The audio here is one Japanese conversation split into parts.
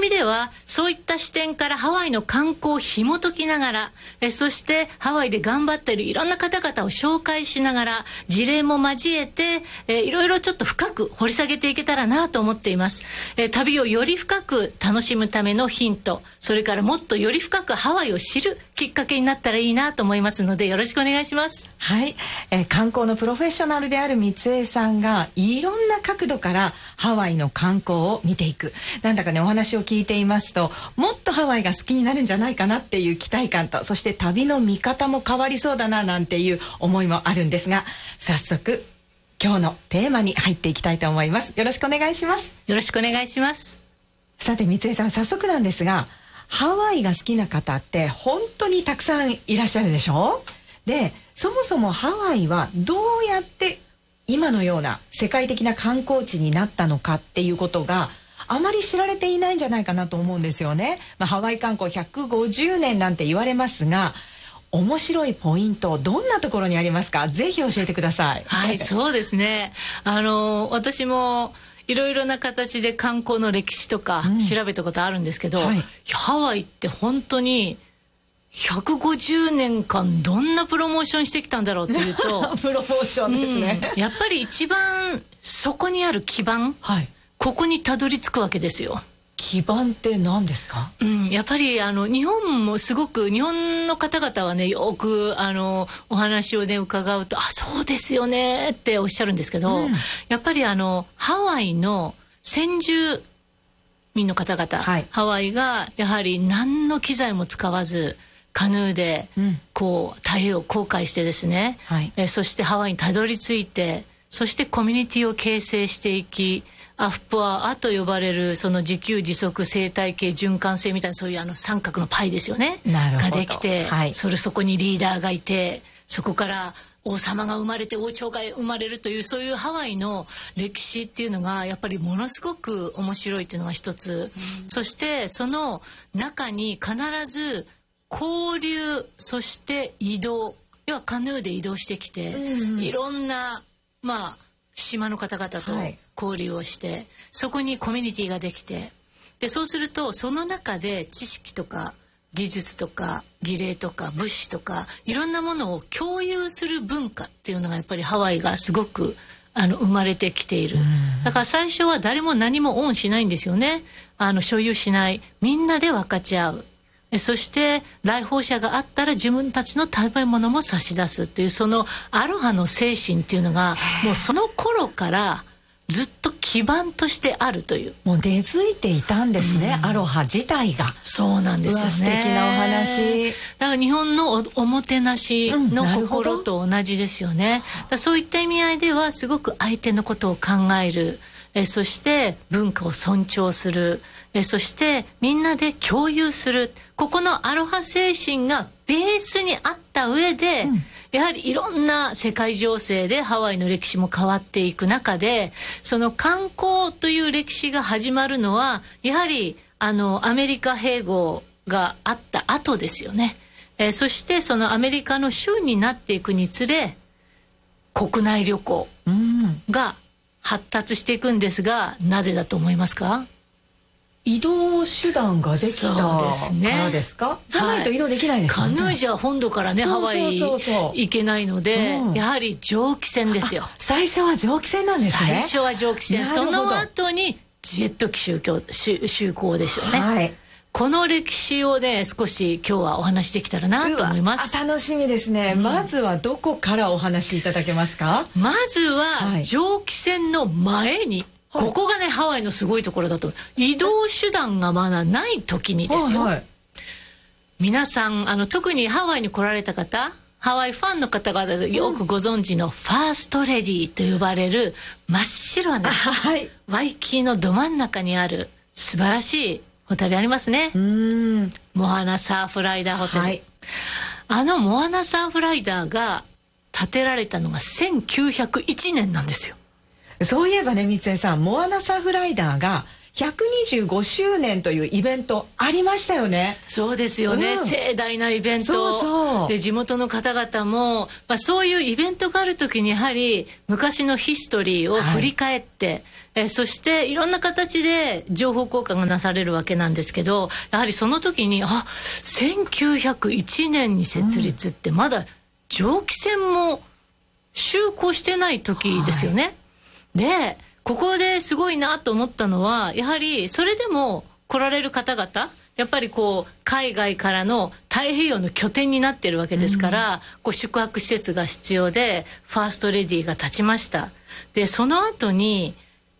旅ではそういった視点からハワイの観光を紐解きながら、そしてハワイで頑張っているいろんな方々を紹介しながら、事例も交えて、いろいろちょっと深く掘り下げていけたらなと思っています。旅をより深く楽しむためのヒント、それからもっとより深くハワイを知るきっかけになったらいいなと思いますので、よろしくお願いします。 はい、観光のプロフェッショナルである三江さんがいろんな角度からハワイの観光を見ていく。なんだかね、お話を聞いていますと、もっとハワイが好きになるんじゃないかなっていう期待感と、そして旅の見方も変わりそうだななんていう思いもあるんですが、早速今日のテーマに入っていきたいと思います。よろしくお願いします。 よろしくお願いします。 さて三江さん、早速なんですが、ハワイが好きな方って本当にたくさんいらっしゃるでしょ。で、そもそもハワイはどうやって今のような世界的な観光地になったのかっていうことがあまり知られていないんじゃないかなと思うんですよね。ハワイ観光150年なんて言われますが、面白いポイントどんなところにありますか？ぜひ教えてください。 はい、そうですね。私もいろいろな形で観光の歴史とか調べたことあるんですけど、ハワイって本当に150年間どんなプロモーションしてきたんだろうっていうとプロモーションですね、 やっぱり一番そこにある基盤、ここにたどり着くわけですよ。 基盤って何ですか？ やっぱり日本もすごく、日本の方々はね、よくお話をね伺うと、あ、そうですよねっておっしゃるんですけど、やっぱりハワイの先住民の方々、ハワイがやはり何の機材も使わずカヌーでこう太平洋を航海してですね、そしてハワイにたどり着いて、そしてコミュニティを形成していき、アフポアと呼ばれるその自給自足生態系循環性みたいな、そういう三角のパイですよねができて、そこにリーダーがいて、そこから王様が生まれて王朝が生まれるという、そういうハワイの歴史っていうのがやっぱりものすごく面白いっていうのが一つ、そしてその中に必ず交流、そして移動、要はカヌーで移動してきて、いろんな島の方々と交流をして、そこにコミュニティができて、でそうするとその中で知識とか技術とか儀礼とか物資とかいろんなものを共有する文化っていうのがやっぱりハワイがすごく生まれてきている。だから最初は誰も何もオンしないんですよね。所有しない、みんなで分かち合う。そして来訪者があったら自分たちの食べ物も差し出すっていう、そのアロハの精神っていうのがもうその頃からずっと基盤としてあるという、 もう根付いていたんですね、アロハ自体が。 そうなんですよね。 素敵なお話。 だから日本の おもてなしの心と同じですよね。だそういった意味合いではすごく相手のことを考える、そして文化を尊重する、そしてみんなで共有する、ここのアロハ精神がベースにあった上で、やはりいろんな世界情勢でハワイの歴史も変わっていく中で、その観光という歴史が始まるのはやはりアメリカ併合があった後ですよね。そしてそのアメリカの州になっていくにつれ、国内旅行が発達していくんですが、なぜだと思いますか？ 移動手段ができたからですか？じゃないと移動できないですよね。 カヌーじゃ本土からねハワイ行けないので、やはり蒸気船ですよ。 最初は蒸気船なんですね。 最初は蒸気船、その後にジェット機就航でしょうね。この歴史をね、少し今日はお話しできたらなと思います。 楽しみですね。まずはどこからお話しいただけますか？ まずは蒸気船の前に、ここがねハワイのすごいところだと、移動手段がまだない時にですよ、皆さん特にハワイに来られた方、ハワイファンの方々よくご存知のファーストレディと呼ばれる真っ白なワイキキのど真ん中にある素晴らしいホテルありますね。モアナサーフライダーホテル、モアナサーフライダーが建てられたのが1901年なんですよ。 そういえばね、三江さん、モアナサーフライダーが 125周年というイベントありましたよね。 そうですよね、盛大なイベント。 そうそうで地元の方々も、そういうイベントがある時にやはり昔のヒストリーを振り返って、そしていろんな形で情報交換がなされるわけなんですけど、やはりその時に1901年に設立ってまだ蒸気船も就航してない時ですよね。でここですごいなと思ったのは、やはりそれでも来られる方々、やっぱりこう海外からの太平洋の拠点になってるわけですから、こう宿泊施設が必要でファーストレディーが立ちました。でその後に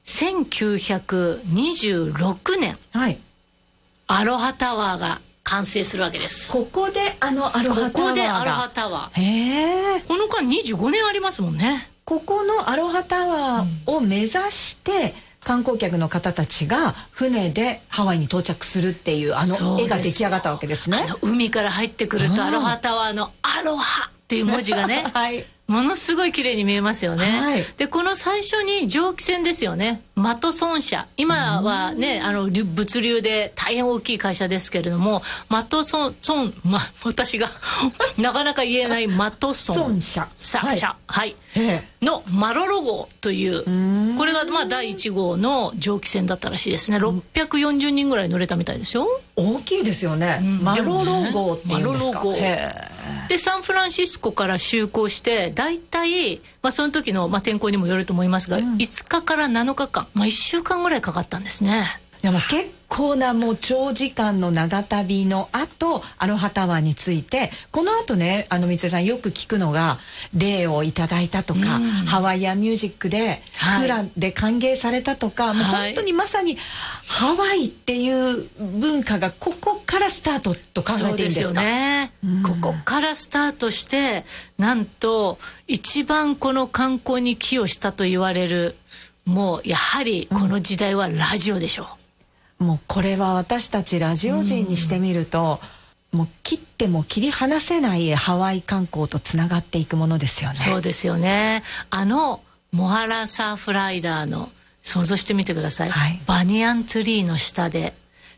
1926年、アロハタワーが完成するわけです。 ここでアロハタワーが、 ここでアロハタワー、 へえ、 この間25年ありますもんね。 ここのアロハタワーを目指して観光客の方たちが船でハワイに到着するっていう絵が出来上がったわけですね。 海から入ってくるとアロハタワーのアロハっていう文字がね、ものすごい綺麗に見えますよね。でこの最初に蒸気船ですよね、マトソン社、今はね物流で大変大きい会社ですけれども、マトソン、私がなかなか言えないマトソン社のマロロ号という、これが第1号の蒸気船だったらしいですね。640人ぐらい乗れたみたいですよ。 大きいですよね、マロロ号っていうんですか。 でサンフランシスコから就航してだいたいその時の天候にもよると思いますが、5日から7日間、1週間ぐらいかかったんですね。 でも結構なもう長時間の長旅の後、アロハタワーについてこの後ね、三江さんよく聞くのが、礼をいただいたとか、ハワイアンミュージックでフラで歓迎されたとか、もう本当にまさにハワイっていう文化がここからスタートと考えていいんですか。そうですよね、 ここからスタートして、なんと一番この観光に寄与したと言われる、もうやはりこの時代はラジオでしょう。 もうこれは私たちラジオ人にしてみると、もう切っても切り離せないハワイ観光とつながっていくものですよね。 そうですよね。モハラサーフライダーの想像してみてください、バニヤンツリーの下で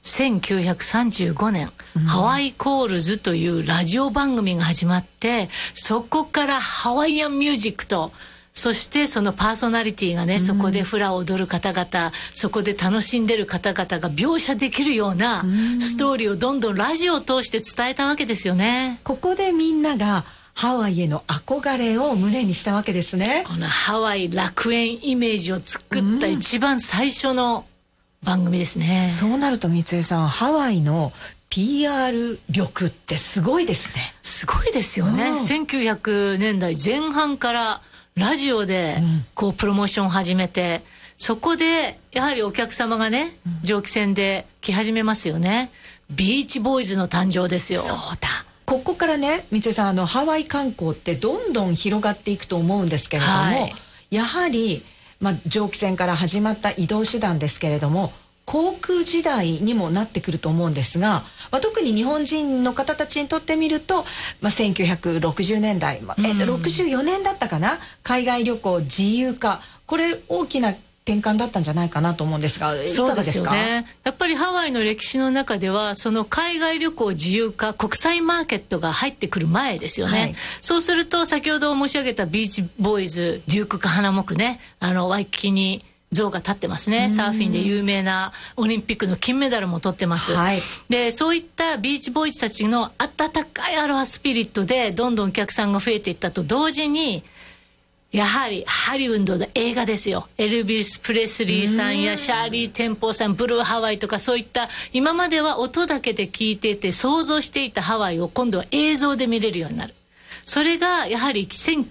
1935年、ハワイコールズというラジオ番組が始まって、そこからハワイアンミュージックと、そしてそのパーソナリティがね、そこでフラを踊る方々、そこで楽しんでる方々が描写できるようなストーリーをどんどんラジオを通して伝えたわけですよね。 ここでみんながハワイへの憧れを胸にしたわけですね。 このハワイ楽園イメージを作った一番最初の番組ですね。 そうなると三江さん、ハワイの PR 力ってすごいですね。 すごいですよね。1900年代前半からラジオでこうプロモーションを始めて、そこでやはりお客様がね、蒸気船で来始めますよね。ビーチボーイズの誕生ですよ。 そうだ、ここからね、三江さん、ハワイ観光ってどんどん広がっていくと思うんですけれども、やはり、蒸気船から始まった移動手段ですけれども、航空時代にもなってくると思うんですが、特に日本人の方たちにとってみると、1960年代、64年だったかな、海外旅行自由化、これ大きな転換だったんじゃないかなと思うんですが、いかがですか。 そうですよね。やっぱりハワイの歴史の中では、その海外旅行自由化、国際マーケットが入ってくる前ですよね、そうすると先ほど申し上げたビーチボーイズ、デュークか花木ね、ワイキキに像が立ってますね。サーフィンで有名な、オリンピックの金メダルも取ってます、でそういったビーチボーイズたちの温かいアロハスピリットでどんどんお客さんが増えていったと同時に、やはりハリウッドの映画ですよ。エルビス・プレスリーさんやシャーリー・テンポーさん、ブルーハワイとか、そういった今までは音だけで聞いていて想像していたハワイを今度は映像で見れるようになる。それがやはり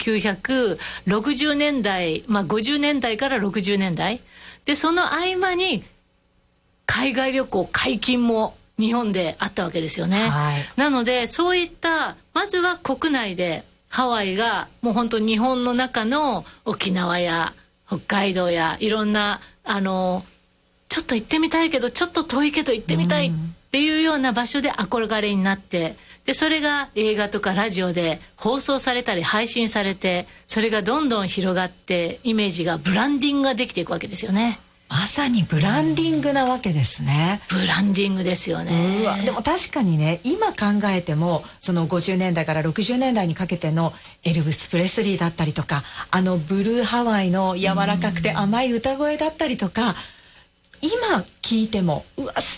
1960年代、50年代から60年代で、その合間に海外旅行解禁も日本であったわけですよね、なのでそういったまずは国内でハワイがもう本当に日本の中の沖縄や北海道やいろんなちょっと行ってみたいけどちょっと遠いけど行ってみたいっていうような場所で憧れになって、でそれが映画とかラジオで放送されたり配信されて、それがどんどん広がってイメージがブランディングができていくわけですよね。 まさにブランディングなわけですね。 ブランディングですよね。 うわ、でも確かにね、今考えてもその50年代から60年代にかけてのエルヴィス・プレスリーだったりとか、ブルーハワイの柔らかくて甘い歌声だったりとか、今聞いてもうわ